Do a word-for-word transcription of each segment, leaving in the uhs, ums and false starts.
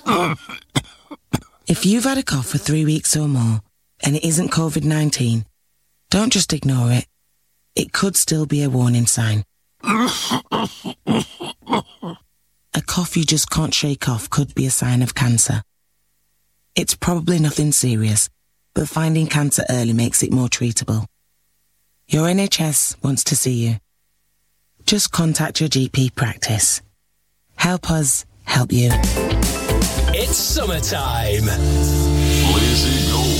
If you've had a cough for three weeks or more and it isn't covid nineteen, don't just ignore it. It could still be a warning sign. A cough you just can't shake off could be a sign of cancer. It's probably nothing serious, but finding cancer early makes it more treatable. Your N H S wants to see you. Just contact your G P practice. Help us help you. It's summertime. Lizzie Gold.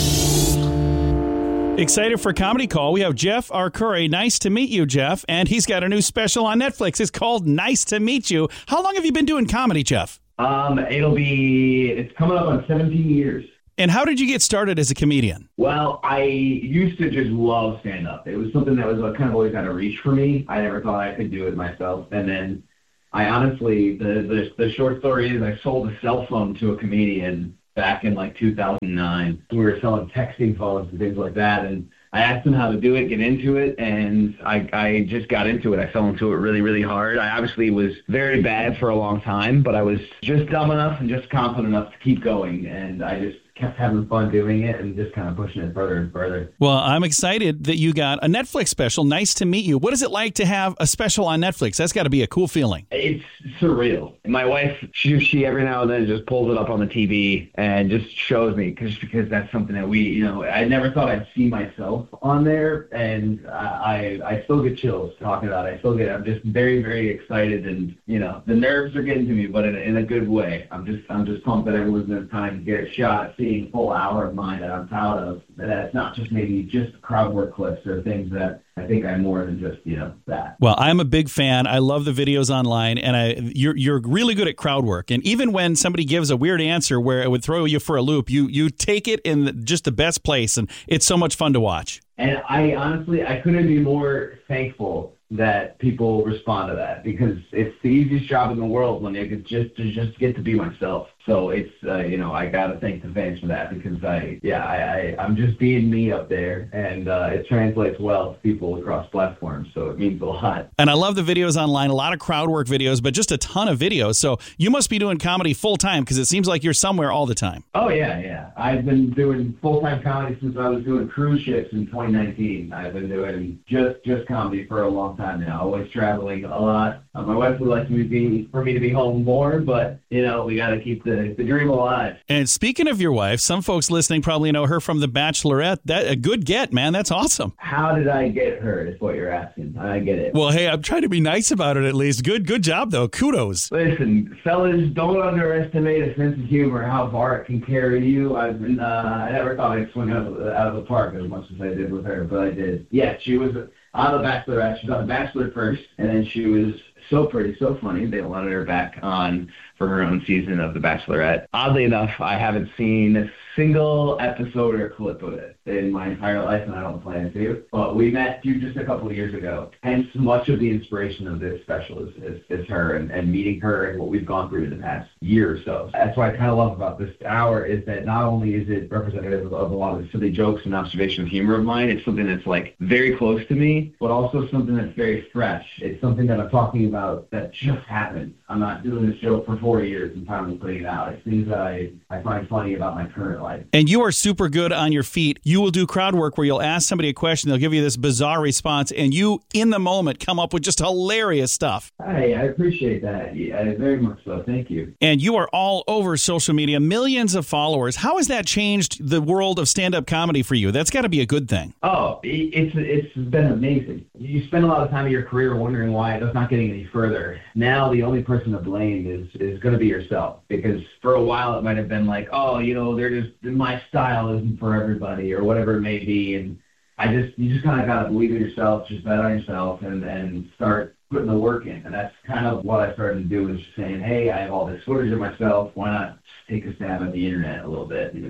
Excited for Comedy Call. We have Jeff Arcuri. Nice to meet you, Jeff. And he's got a new special on Netflix. It's called Nice to Meet You. How long have you been doing comedy, Jeff? Um, it'll be, it's coming up on seventeen years. And how did you get started as a comedian? Well, I used to just love stand-up. It was something that was uh, kind of always out of reach for me. I never thought I could do it myself. And then I honestly, the, the, the short story is I sold a cell phone to a comedian back in like two thousand nine. We were selling texting phones and things like that. And I asked him how to do it, get into it, and I, I just got into it. I fell into it really, really hard. I obviously was very bad for a long time, but I was just dumb enough and just confident enough to keep going. And I just kept having fun doing it and just kind of pushing it further and further. Well, I'm excited that you got a Netflix special. Nice to meet you. What is it like to have a special on Netflix? That's got to be a cool feeling. It's surreal. My wife, she, she every now and then just pulls it up on the T V and just shows me, just because that's something that we, you know, I never thought I'd see myself on there, and I, I, I still get chills talking about it. I still get, I'm just very, very excited, and, you know, the nerves are getting to me, but in a, in a good way. I'm just, I'm just pumped that everyone's going to time to get a shot, see a full hour of mine that I'm proud of, that it's not just maybe just crowd work clips or things that I think I'm more than just, you know, that. Well, I'm a big fan. I love the videos online, and I you're you're really good at crowd work. And even when somebody gives a weird answer where it would throw you for a loop, you you take it in just the best place, and it's so much fun to watch. And I honestly, I couldn't be more thankful that people respond to that, because it's the easiest job in the world when I could just to just get to be myself. So it's, uh, you know, I got to thank the fans for that, because I, yeah, I, I, I'm just being me up there, and uh, it translates well to people across platforms. So it means a lot. And I love the videos online, a lot of crowd work videos, but just a ton of videos. So you must be doing comedy full time, because it seems like you're somewhere all the time. Oh, yeah, yeah. I've been doing full-time comedy since I was doing cruise ships in twenty nineteen. I've been doing just, just comedy for a long time now, always traveling a lot. Uh, my wife would like me to be, for me to be home more, but, you know, we got to keep the, the dream alive. And speaking of your wife, some folks listening probably know her from The Bachelorette. That a good get, man. That's awesome. How did I get her is what you're asking. I get it. Well, hey, I'm trying to be nice about it at least. Good good job, though. Kudos. Listen, fellas, don't underestimate a sense of humor, how far it can carry you. I've been, uh, I never thought I'd swing out of, out of the park as much as I did with her, but I did. Yeah, she was on The Bachelorette. She was on The Bachelor first, and then she was so pretty, so funny. They wanted her back on for her own season of The Bachelorette. Oddly enough, I haven't seen a single episode or clip of it in my entire life, and I don't plan to. But we met you just a couple of years ago. Hence, much of the inspiration of this special is, is, is her, and, and meeting her and what we've gone through in the past year or so. That's what I kind of love about this hour, is that not only is it representative of a lot of the silly jokes and observation of humor of mine, it's something that's like very close to me, but also something that's very fresh. It's something that I'm talking about that just happened. I'm not doing this joke for four years and finally putting it out. It's things that I, I find funny about my current life. And you are super good on your feet. You will do crowd work where you'll ask somebody a question, they'll give you this bizarre response, and you, in the moment, come up with just hilarious stuff. Hey, I appreciate that. Yeah, very much so. Thank you. And you are all over social media, millions of followers. How has that changed the world of stand-up comedy for you? That's got to be a good thing. Oh, it's it's been amazing. You spend a lot of time of your career wondering why it's not getting any further. Now the only person to blame is is going to be yourself, because for a while it might have been like, oh, you know, they're just, my style isn't for everybody or whatever it may be. And I just, you just kind of got to believe in yourself, just bet on yourself, and, and start putting the work in. And that's kind of what I started to do, is just saying, hey, I have all this footage of myself. Why not take a stab at the internet a little bit and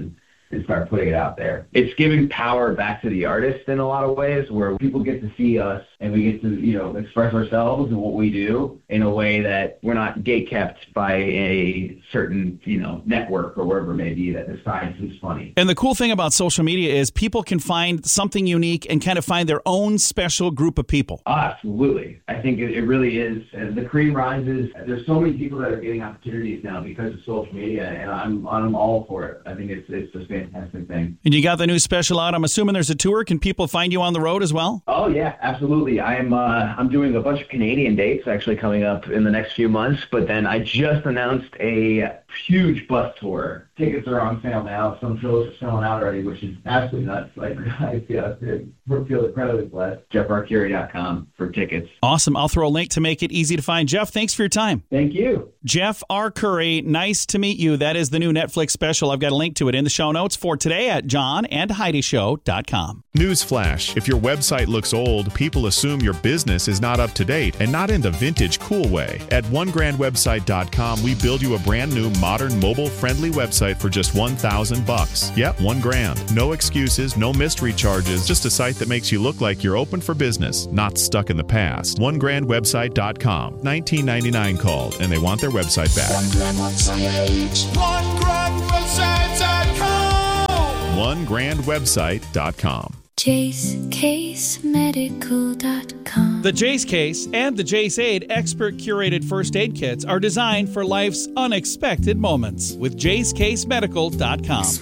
and start putting it out there. It's giving power back to the artist in a lot of ways, where people get to see us and we get to, you know, express ourselves and what we do in a way that we're not gatekept by a certain, you know, network or wherever it may be that decides who's funny. And the cool thing about social media is people can find something unique and kind of find their own special group of people. Oh, absolutely. I think it, it really is. As the cream rises, there's so many people that are getting opportunities now because of social media, and I'm I'm all for it. I think it's it's a fantastic thing. And you got the new special out. I'm assuming there's a tour. Can people find you on the road as well? Oh yeah, absolutely. I'm uh, I'm doing a bunch of Canadian dates actually coming up in the next few months, but then I just announced a huge bus tour. Tickets are on sale now. Some shows are selling out already, which is absolutely nuts. Like, I feel, I feel incredibly blessed. Jeff Arcuri dot com for tickets. Awesome. I'll throw a link to make it easy to find. Jeff, thanks for your time. Thank you. Jeff Arcuri, nice to meet you. That is the new Netflix special. I've got a link to it in the show notes for today at john and heidi show dot com. Newsflash: if your website looks old, people assume your business is not up to date and not in the vintage cool way. At one grand website dot com, we build you a brand new, modern, mobile-friendly website for just one thousand bucks. Yep, one grand. No excuses, no mystery charges, just a site that makes you look like you're open for business, not stuck in the past. one grand website dot com. nineteen ninety-nine called, and they want their website back. one grand website. one grand website dot com. one grand website dot com. Jace Case Medical dot com. The Jace Case and the Jace Aid expert curated first aid kits are designed for life's unexpected moments with Jace Case Medical dot com.